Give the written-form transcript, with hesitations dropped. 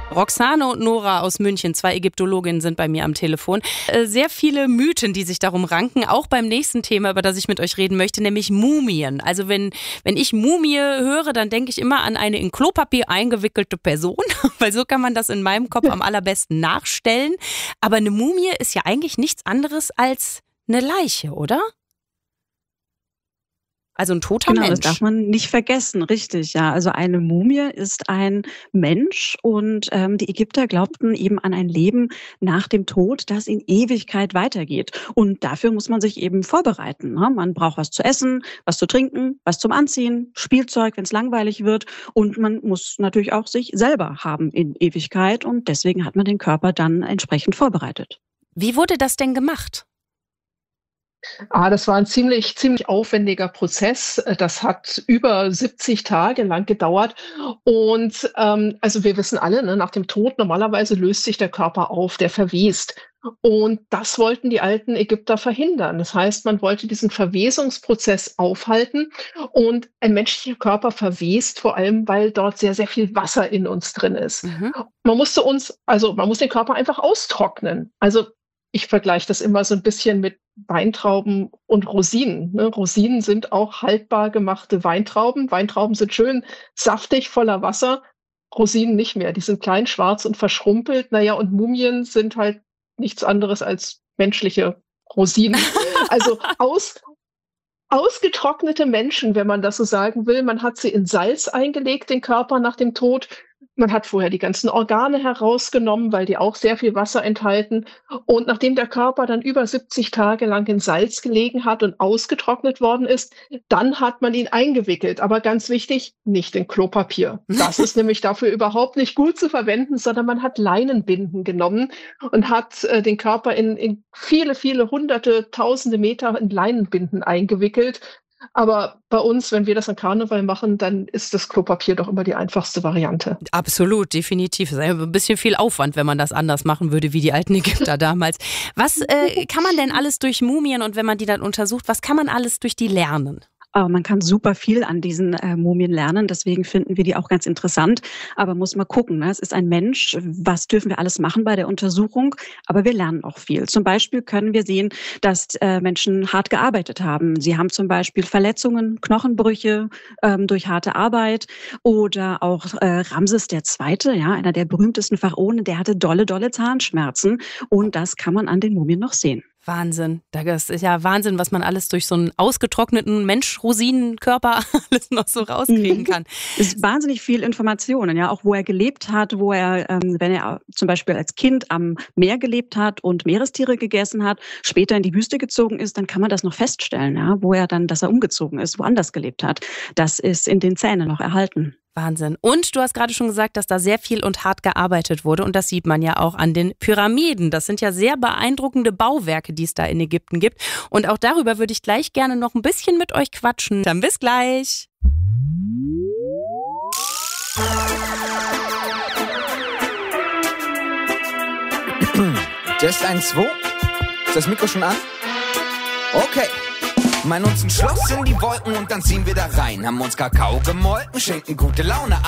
Roxane und Nora aus München, 2 Ägyptologinnen, sind bei mir am Telefon. Sehr viele Mythen, die sich darum ranken, auch beim nächsten Thema, über das ich mit euch reden möchte, nämlich Mumien. Also wenn ich Mumie höre, dann denke ich immer an eine in Klopapier eingewickelte Person, weil so kann man das in meinem Kopf am allerbesten nachstellen. Aber eine Mumie ist ja eigentlich nichts anderes als eine Leiche, oder? Also ein toter Mensch. Das darf man nicht vergessen, richtig, ja. Also eine Mumie ist ein Mensch und die Ägypter glaubten eben an ein Leben nach dem Tod, das in Ewigkeit weitergeht. Und dafür muss man sich eben vorbereiten. Ne? Man braucht was zu essen, was zu trinken, was zum Anziehen, Spielzeug, wenn es langweilig wird. Und man muss natürlich auch sich selber haben in Ewigkeit. Und deswegen hat man den Körper dann entsprechend vorbereitet. Wie wurde das denn gemacht? Das war ein ziemlich aufwendiger Prozess. Das hat über 70 Tage lang gedauert. Und also wir wissen alle, ne, nach dem Tod normalerweise löst sich der Körper auf, der verwest. Und das wollten die alten Ägypter verhindern. Das heißt, man wollte diesen Verwesungsprozess aufhalten. Und ein menschlicher Körper verwest vor allem, weil dort sehr, sehr viel Wasser in uns drin ist. Mhm. Man muss den Körper einfach austrocknen. Also ich vergleiche das immer so ein bisschen mit Weintrauben und Rosinen. Ne? Rosinen sind auch haltbar gemachte Weintrauben. Weintrauben sind schön saftig, voller Wasser. Rosinen nicht mehr. Die sind klein, schwarz und verschrumpelt. Naja, und Mumien sind halt nichts anderes als menschliche Rosinen. Also ausgetrocknete Menschen, wenn man das so sagen will. Man hat sie in Salz eingelegt, den Körper nach dem Tod. Man hat vorher die ganzen Organe herausgenommen, weil die auch sehr viel Wasser enthalten. Und nachdem der Körper dann über 70 Tage lang in Salz gelegen hat und ausgetrocknet worden ist, dann hat man ihn eingewickelt. Aber ganz wichtig, nicht in Klopapier. Das ist nämlich dafür überhaupt nicht gut zu verwenden, sondern man hat Leinenbinden genommen und hat den Körper in viele, viele hunderte, tausende Meter in Leinenbinden eingewickelt. Aber bei uns, wenn wir das an Karneval machen, dann ist das Klopapier doch immer die einfachste Variante. Absolut, definitiv. Es ist ein bisschen viel Aufwand, wenn man das anders machen würde, wie die alten Ägypter damals. Was kann man denn alles durch Mumien und wenn man die dann untersucht, was kann man alles durch die lernen? Man kann super viel an diesen Mumien lernen, deswegen finden wir die auch ganz interessant. Aber muss mal gucken, ne? Es ist ein Mensch, was dürfen wir alles machen bei der Untersuchung? Aber wir lernen auch viel. Zum Beispiel können wir sehen, dass Menschen hart gearbeitet haben. Sie haben zum Beispiel Verletzungen, Knochenbrüche durch harte Arbeit. Oder auch Ramses II., ja, einer der berühmtesten Pharaonen, der hatte dolle Zahnschmerzen. Und das kann man an den Mumien noch sehen. Wahnsinn. Das ist ja Wahnsinn, was man alles durch so einen ausgetrockneten Mensch-Rosinenkörper alles noch so rauskriegen kann. Es ist wahnsinnig viel Informationen, ja, auch wo er gelebt hat, wo er, wenn er zum Beispiel als Kind am Meer gelebt hat und Meerestiere gegessen hat, später in die Wüste gezogen ist, dann kann man das noch feststellen, ja, dass er umgezogen ist, woanders gelebt hat. Das ist in den Zähnen noch erhalten. Wahnsinn. Und du hast gerade schon gesagt, dass da sehr viel und hart gearbeitet wurde. Und das sieht man ja auch an den Pyramiden. Das sind ja sehr beeindruckende Bauwerke, die es da in Ägypten gibt. Und auch darüber würde ich gleich gerne noch ein bisschen mit euch quatschen. Dann bis gleich. Test 1, 2. Ist das Mikro schon an? Okay. Meinen uns ein Schloss in die Wolken und dann ziehen wir da rein. Haben uns Kakao gemolken, schenken gute Laune ein.